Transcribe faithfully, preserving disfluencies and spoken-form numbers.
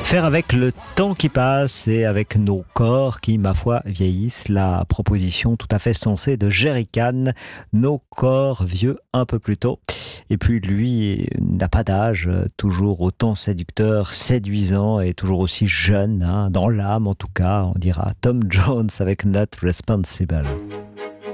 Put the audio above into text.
Faire avec le temps qui passe et avec nos corps qui, ma foi, vieillissent. La proposition tout à fait sensée de Jerry Cann, nos corps vieux un peu plus tôt. Et puis lui n'a pas d'âge, toujours autant séducteur, séduisant et toujours aussi jeune, hein, dans l'âme en tout cas, on dira Tom Jones avec Not Responsible.